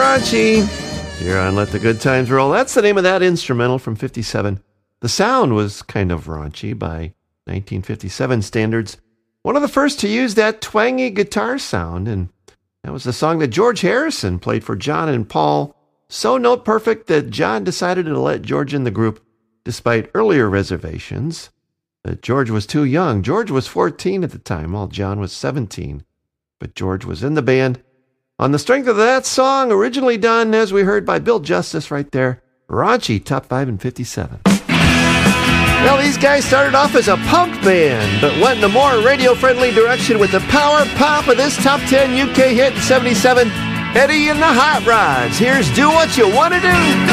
raunchy. Here on Let the Good Times Roll. That's the name of that instrumental from 57. The sound was kind of raunchy by 1957 standards. One of the first to use that twangy guitar sound, and that was the song that George Harrison played for John and Paul. So note perfect that John decided to let George in the group despite earlier reservations. That George was too young. George was 14 at the time, while John was 17. But George was in the band on the strength of that song, originally done, as we heard, by Bill Justice right there. Raunchy, top 5 in 57. Well, these guys started off as a punk band, but went in a more radio-friendly direction with the power pop of this top 10 UK hit in 77, Eddie and the Hot Rods. Here's Do What You Want to Do.